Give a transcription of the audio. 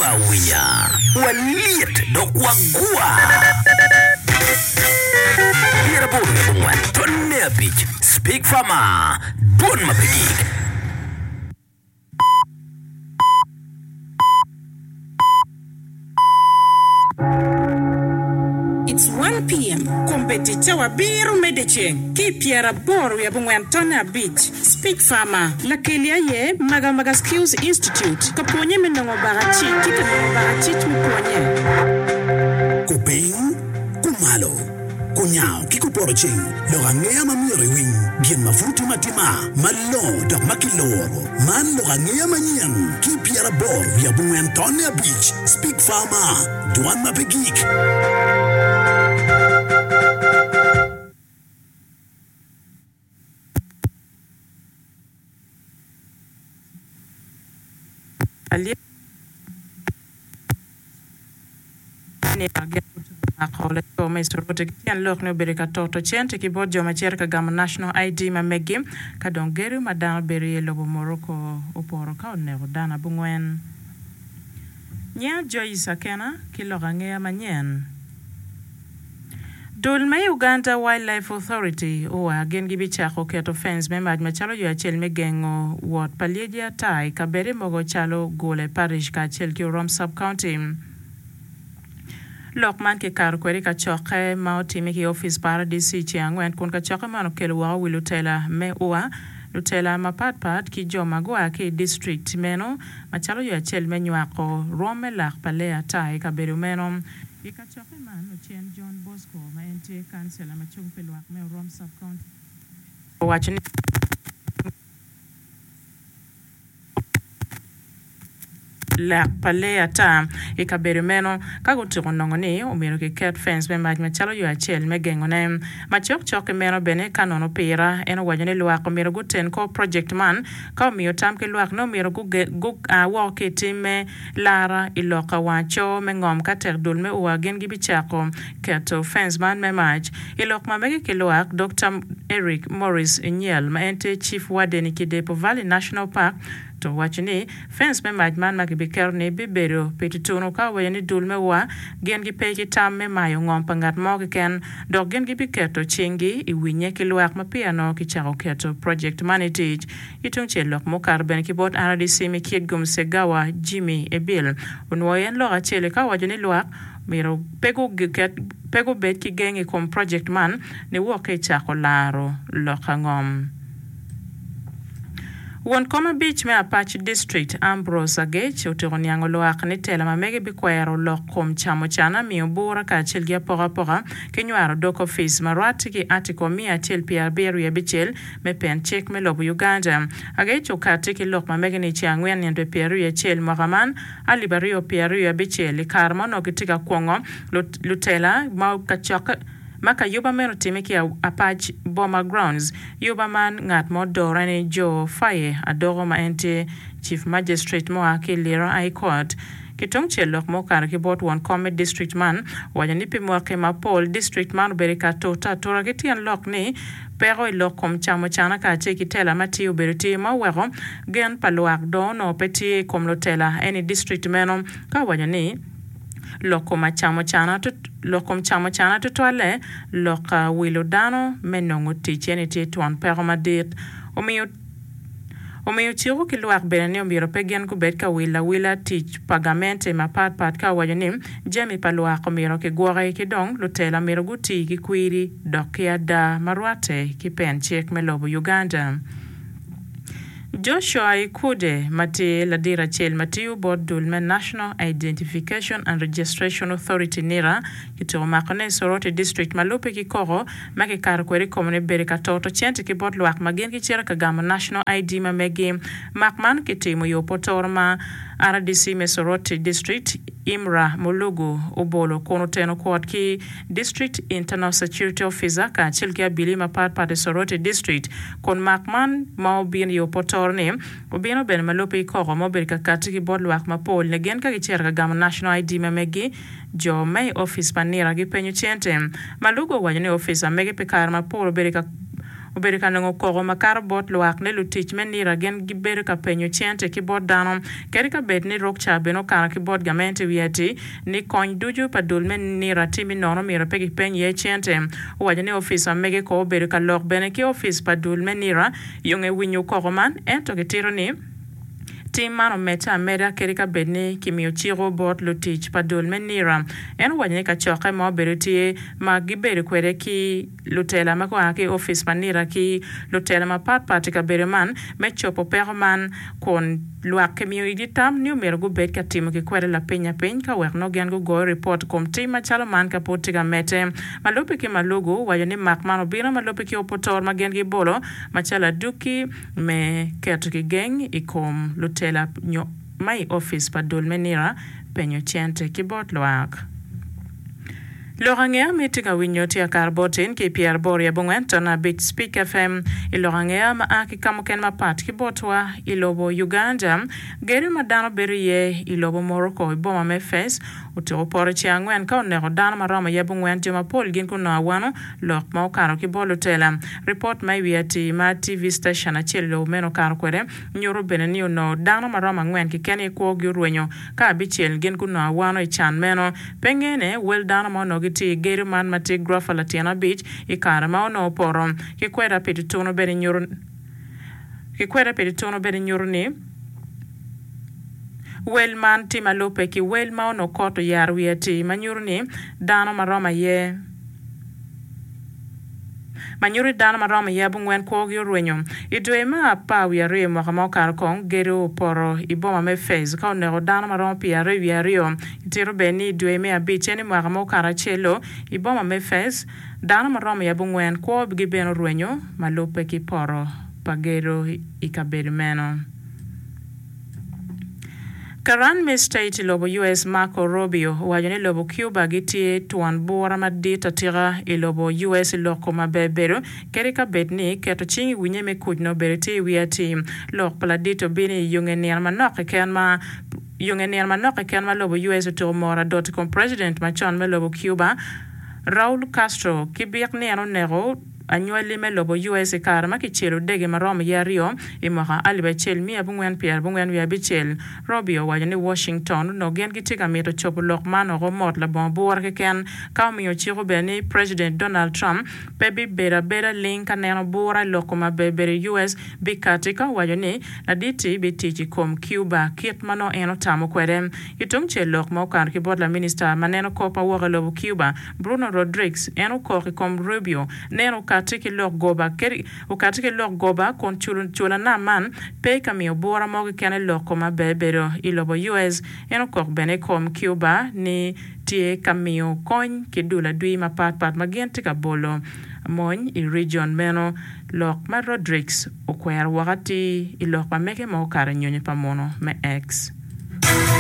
winya waliet dok wagua Piera bone bungwan tonne abich Speak Farmer Don mapigig It's 1 p.m. Competitor wa biru medecheng. Ki Piera Boru ya bungwantona beach. Speak Farmer. La kelia ye Maga Skills Institute. Kaponye menongo barachi. Kita menongo barachi tuponye. Kuping, kumalo, kunyao, kikuporoching. Lorangea mamiri wing. Gien mafuti matima. Malo, dok makiloro. Man lorangea manyan. Ki Piera Boru ya bungwantona beach. Speak Farmer. Duan mapigig. Ali ne agya akole to mai sorote kian lok no bereka toto chente ki bodjo ma cerka gam national ID ma megi ka don geru madan beri lobo moroko oporo ka ne dana bungwen nya Joyce Akena ki lorange manyen Dul mai Uganda Wildlife Authority o agen gibi chako keto fence me maj machalo yo achel me gengo wot paliedia tai kabere mogo chalo gole parish ka achel ki Rom sub county Lokman ke kar kweri ka choke ma otimi ki office paradisi chi angwen kun ka choke mano kelo wa wilutela me oa Lutela mapat ki joma goa ki district meno machalo yo achel me nywako Rome lak palea tai kabere meno Ika choke man Uchien John Bosco ma ente kansela ma chung pelwak me Rom sub county. Watching la palea ta ikabere meno kago tiko nongoni umiro ki cat fence me maj machalo yo achel me gengone ma chok meno bene kanono pira eno wajone luak umiro guten ko project man ka umiyo tam ke luak no umiro wake time lara iloka wacho me ngom kater dul me uagen gibi chako keto fence man me maj ilok ma mege ke luak Dr. Eric Morris Nyel ma ente chief warden ki Depo Valley National Park to wachini fence me majman makibiker ne bibero petitono ka wayani dulme wa gen gi peki tam me mayo ngom pangat mo ken dog gen gi biketo chingi iwinye ki luak mapiano ki chako keto project managed itung chelok mo karben ki bot RDC me kiet gum segawa Jimmy Ebil unwoyen lo achele ka wajani luak miro pego bet ki gengi kom project man ne woke chako laro lokangom Won Koma Beach me Apache District Ambrose Agech utironiango loak ni tela mamege bikwero lokom chamo chana mi obura ka chelgia pora kenywaro doko fees marwati ki atiko mi atil PRB ya bichel me pen check me lobu Uganda Agech ukati ki lok mamege ni chiangwen yende PRB ya chel moraman alibario PRB ya bichel karma no kitika kwongo lutela mau kachoka Maka yuba meno timeki ya Apache Bomber Grounds, yuba man ngat mo dorane jo faye adoro ma ente Chief Magistrate mo aki lira High Court. Kitong chelok mo kar ki bot Won Koma District man, wajanipi mo ke ma Paul District man berika tota tora kitian lok ni, pero ilok kom chamo chana ka che kitela mati uberiti ma wero, gen paluak do no peti kom lotela any district menom ka wajani, lokom chamo chana tutwale loka wilodano menongo ticheni ti tuan pero madit omiyo chiwo ki luak benene omiro pegen kubet ka wila tich pagamente mapat ka wajanim jemi pa luak omiro ki gwore ki dong lutela miro guti ki kwiri dokia da marwate ki pen chek melobo Uganda Joshua Ikude mati ladira chel matiu board dulme National Identification and Registration Authority NIRA kito makone Soroti District malupe ki koro maki kar kweri komune berika toto chente ki board luak magen ki chera kagama National ID ma megi makman kitimu yo potorma RDC me Soroti District Imra Mulugu Obolo kono teno kwad ki District Internal Security Officer ka chilkia bilima pat Soroti District kon makman mao bin yo potorne obino ben malupe koro mo berika katiki board luak ma pol negen ka ki chera kagama National ID ma megi jo may office panira gi penyu chente malugo wajane office amege pekar ma pol berika obedo ka nango kogo makar bot luak ne lutich menira gen gibedo ka penyo chente ki bot dano keri ka bed ni rok chabe no kana ki bot gamente wieti ni kony duju pa dul menira timi nono mira pegi pen ye chente waja ni ofisa mege ko obedo ka lok bene ki ofis pa dul menira yonge winyo kogo man ento ke tiro ni Tim mano meta meda kerika bedni kimio chiro bot lutich padul menira en wanyne ka choke mo berutie ma giberu kwere ki lutela ma kwa ki office manira ki lutela ma pat ka bereman me chopo perman kon luak kimio iditam ni umero go bet ka timo ki kwere la penya ka wer no gen go report kom tim ma chalo man ka potiga mete malope ki malugo wanyne mak mano bina malope ki opotor ma gen gi bolo ma chala duki me keto ki geng ikom tela nyo my office pa dul menira penyo chente ki bot loak Lorangea mitiga winyo tia karbotin ki Pierre Boria Bongwentona Big Speak FM ilorangea ma aki kamuken mapat ki botwa ilobo Uganda geri madano beriye ilobo Morocco iboma mefes utiro pore chiangwen ka onero dano marama yebongwen joma pol gin kuna wano lok ma okaro ki bolo tela report mai wiati ma TV station achili lo meno karo kwere nyoro beneni no dano marama ngwen ki keni kwa giurwenyo ka abichil gin kuna wano ichan meno pengene wel dano ma onogi ti geri man mati grafa latiana beach ikara ma ono poro ki kwera peti tono beri nyoro ni wel man ti malope ki wel ma ono koto yar wieti manyoro ni dano marama ye Manyuri dana marama yabu ngwen kogi urwenyo. Idwe ma pa wiyari mwakama okar kong geri uporo iboma mefez. Ka onero dana marama piyari wiyariyo. Itiro beni idwe me abicheni mwakama okara chelo iboma mefez. Dana marama yabu ngwen kogi gibeno urwenyo. Malupe ki poro pagero ikaberi meno. Karan State lobo US Marco Rubio wajone lobo Cuba gitie tuan bora madita tira ilobo US loko mabebero kerika betni keto chingi winye me kujno bereti wiati lok paladito bini yunge nirma noke kenma lobo US utomora.com president machon me lobo Cuba Raul Castro kibik nero nero Annually me lobo US karma ki chelo dege marom yario imaka alibe chel mi abungwen Pierre bungwen wi abichel Robio wajane Washington no gen gitika mito chopo lok mano go mot la bonbor ke ken ka mi ochiro beni President Donald Trump pebi bera link aneno bora lokoma bebere US bikatika wajane na diti bitiji kom Cuba kit mano eno tamo kwedem itung chelok mo kan ki bodla minister maneno kopa wore lobo Cuba Bruno Rodriguez eno koki kom Rubio neno ukatiki lok goba kon chula na man pe kamio bora mogi kene loko mabebero ilobo US eno kok bene kom Cuba ni tie kamio kony kidula dui mapat magenti ka bolo moñ i region meno lok ma Rodriguez okwer wakati ilok ma meke mo kare nyonye pamono me ex